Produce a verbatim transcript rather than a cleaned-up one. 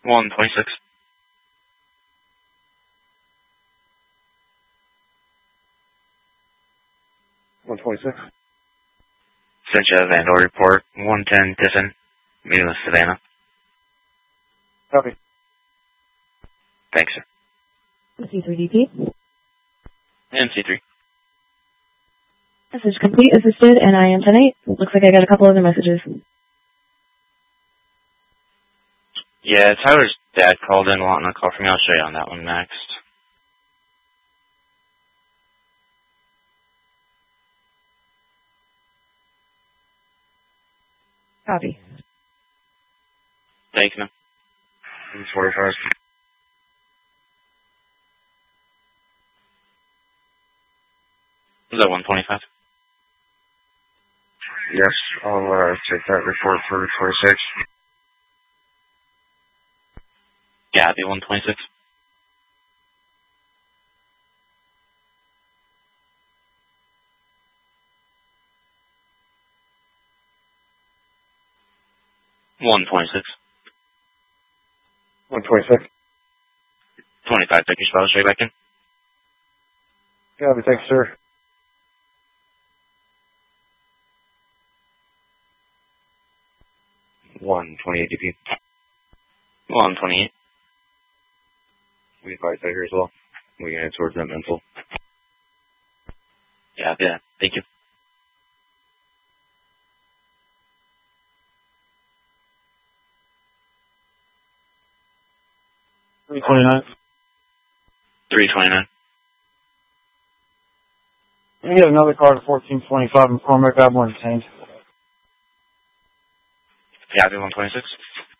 one twenty-six. one twenty-six. Sent you a Vandal report. one ten Tiffin. Meeting with Savannah. Copy. Thanks, sir. C three D P. And C three. Message complete, assisted, and I am ten eight. Looks like I got a couple other messages. Yeah, Tyler's dad called in wanting a call from me. I'll show you on that one next. Copy. Thank you, man. forty-five. Is that one twenty-five? Yes, I'll uh, take that report for twenty-six. Yeah, the one twenty-six. one twenty-six. one twenty-six. twenty-five, thank you, I'll show you back in. Copy, thanks, sir. one twenty-eight D P. one twenty-eight. We advise that here as well. We're going to head towards that mental. Yeah, yeah, thank you. three twenty-nine. three twenty-nine. You get another car to fourteen twenty-five in McCormick. I have one detained. Yeah, the one twenty-six.